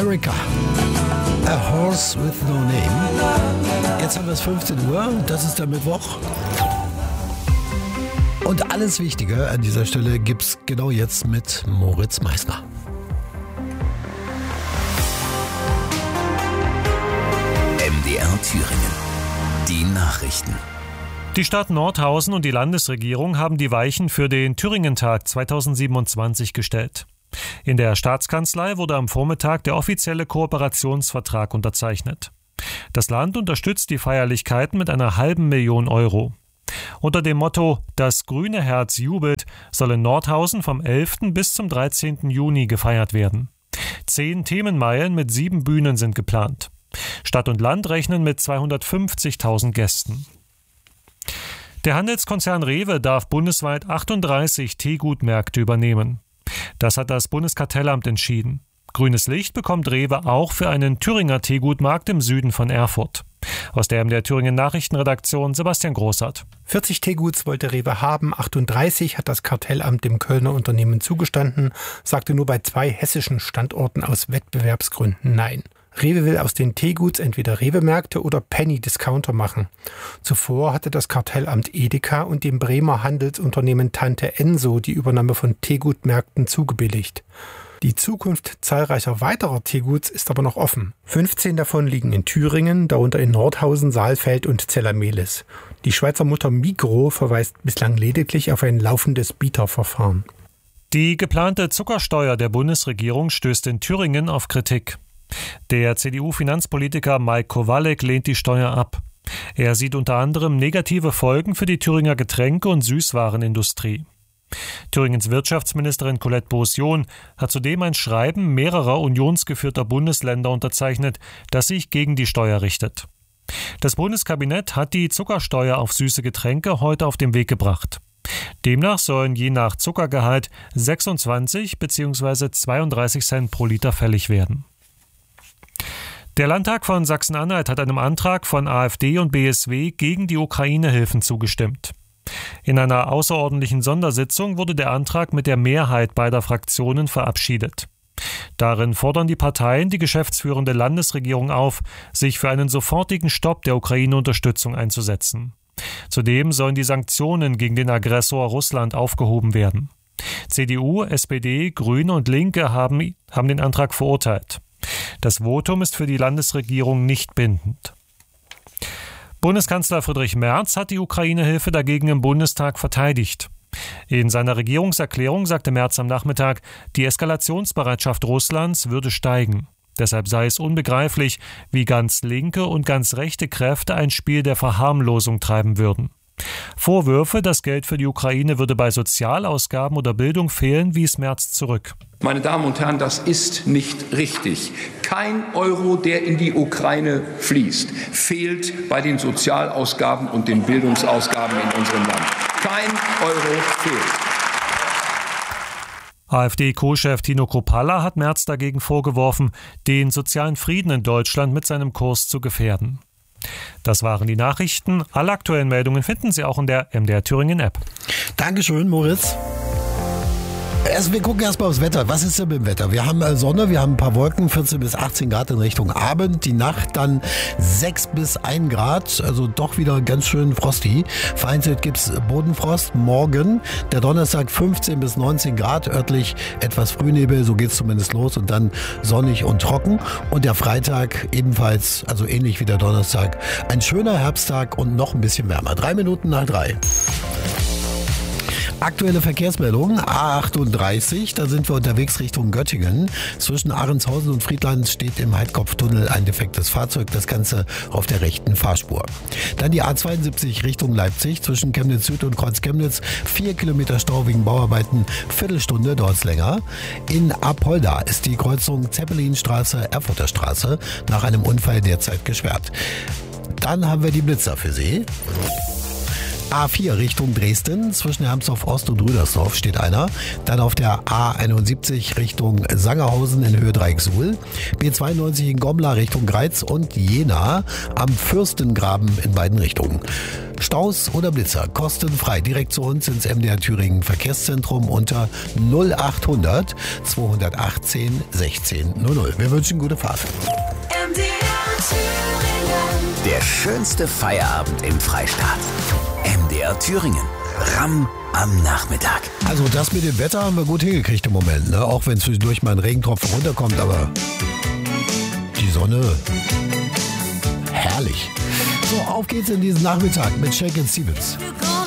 America. A Horse with No Name. Jetzt haben wir es 15 Uhr, das ist der Mittwoch. Und alles Wichtige an dieser Stelle gibt's genau jetzt mit Moritz Meissner. MDR Thüringen. Die Nachrichten. Die Stadt Nordhausen und die Landesregierung haben die Weichen für den Thüringentag 2027 gestellt. In der Staatskanzlei wurde am Vormittag der offizielle Kooperationsvertrag unterzeichnet. Das Land unterstützt die Feierlichkeiten mit einer €500.000 Euro. Unter dem Motto »Das grüne Herz jubelt« soll in Nordhausen vom 11. bis zum 13. Juni gefeiert werden. 10 Themenmeilen mit 7 Bühnen sind geplant. Stadt und Land rechnen mit 250.000 Gästen. Der Handelskonzern Rewe darf bundesweit 38 Teegutmärkte übernehmen. Das hat das Bundeskartellamt entschieden. Grünes Licht bekommt Rewe auch für einen Thüringer Teegutmarkt im Süden von Erfurt. Aus der MDR Thüringen Nachrichtenredaktion Sebastian Großart. 40 Teeguts wollte Rewe haben, 38 hat das Kartellamt dem Kölner Unternehmen zugestanden, sagte nur bei 2 hessischen Standorten aus Wettbewerbsgründen Nein. Rewe will aus den Teeguts entweder Rewe-Märkte oder Penny-Discounter machen. Zuvor hatte das Kartellamt Edeka und dem Bremer Handelsunternehmen Tante Enso die Übernahme von Teegutmärkten zugebilligt. Die Zukunft zahlreicher weiterer Teeguts ist aber noch offen. 15 davon liegen in Thüringen, darunter in Nordhausen, Saalfeld und Zella-Mehlis. Die Schweizer Mutter Migros verweist bislang lediglich auf ein laufendes Bieterverfahren. Die geplante Zuckersteuer der Bundesregierung stößt in Thüringen auf Kritik. Der CDU-Finanzpolitiker Mike Kowalek lehnt die Steuer ab. Er sieht unter anderem negative Folgen für die Thüringer Getränke- und Süßwarenindustrie. Thüringens Wirtschaftsministerin Colette Beaussion hat zudem ein Schreiben mehrerer unionsgeführter Bundesländer unterzeichnet, das sich gegen die Steuer richtet. Das Bundeskabinett hat die Zuckersteuer auf süße Getränke heute auf den Weg gebracht. Demnach sollen je nach Zuckergehalt 26 bzw. 32 Cent pro Liter fällig werden. Der Landtag von Sachsen-Anhalt hat einem Antrag von AfD und BSW gegen die Ukraine-Hilfen zugestimmt. In einer außerordentlichen Sondersitzung wurde der Antrag mit der Mehrheit beider Fraktionen verabschiedet. Darin fordern die Parteien die geschäftsführende Landesregierung auf, sich für einen sofortigen Stopp der Ukraine-Unterstützung einzusetzen. Zudem sollen die Sanktionen gegen den Aggressor Russland aufgehoben werden. CDU, SPD, Grüne und Linke haben den Antrag verurteilt. Das Votum ist für die Landesregierung nicht bindend. Bundeskanzler Friedrich Merz hat die Ukraine-Hilfe dagegen im Bundestag verteidigt. In seiner Regierungserklärung sagte Merz am Nachmittag, die Eskalationsbereitschaft Russlands würde steigen. Deshalb sei es unbegreiflich, wie ganz linke und ganz rechte Kräfte ein Spiel der Verharmlosung treiben würden. Vorwürfe, das Geld für die Ukraine würde bei Sozialausgaben oder Bildung fehlen, wies Merz zurück. Meine Damen und Herren, das ist nicht richtig. Kein Euro, der in die Ukraine fließt, fehlt bei den Sozialausgaben und den Bildungsausgaben in unserem Land. Kein Euro fehlt. AfD-Co-Chef Tino Kruppalla hat Merz dagegen vorgeworfen, den sozialen Frieden in Deutschland mit seinem Kurs zu gefährden. Das waren die Nachrichten. Alle aktuellen Meldungen finden Sie auch in der MDR Thüringen App. Dankeschön, Moritz. Wir gucken erstmal aufs Wetter. Was ist denn mit dem Wetter? Wir haben Sonne, wir haben ein paar Wolken, 14 bis 18 Grad in Richtung Abend. Die Nacht dann 6 bis 1 Grad, also doch wieder ganz schön frosty. Vereinzelt gibt's Bodenfrost. Morgen, der Donnerstag 15 bis 19 Grad, örtlich etwas Frühnebel, so geht's zumindest los. Und dann sonnig und trocken. Und der Freitag ebenfalls, also ähnlich wie der Donnerstag, ein schöner Herbsttag und noch ein bisschen wärmer. 3 Minuten nach 3. Aktuelle Verkehrsmeldung, A38, da sind wir unterwegs Richtung Göttingen. Zwischen Ahrendshausen und Friedland steht im Heidkopftunnel ein defektes Fahrzeug, das Ganze auf der rechten Fahrspur. Dann die A72 Richtung Leipzig, zwischen Chemnitz Süd und Kreuz Chemnitz, 4 Kilometer Stau wegen Bauarbeiten, Viertelstunde dauert's länger. In Apolda ist die Kreuzung Zeppelinstraße, Erfurter Straße nach einem Unfall derzeit gesperrt. Dann haben wir die Blitzer für Sie. A4 Richtung Dresden, zwischen Hermsdorf Ost und Rüdersdorf steht einer. Dann auf der A71 Richtung Sangerhausen in Höhe Dreiecksuhl. B92 in Gommlar Richtung Greiz und Jena am Fürstengraben in beiden Richtungen. Staus oder Blitzer, kostenfrei, direkt zu uns ins MDR Thüringen Verkehrszentrum unter 0800 218 16 00. Wir wünschen gute Fahrt. MDR Thüringen. Der schönste Feierabend im Freistaat. MDR Thüringen. Ramm am Nachmittag. Also das mit dem Wetter haben wir gut hingekriegt im Moment, ne? Auch wenn zwischendurch mal ein Regentropfen runterkommt, aber die Sonne, herrlich. So, auf geht's in diesen Nachmittag mit Shakin' Stevens.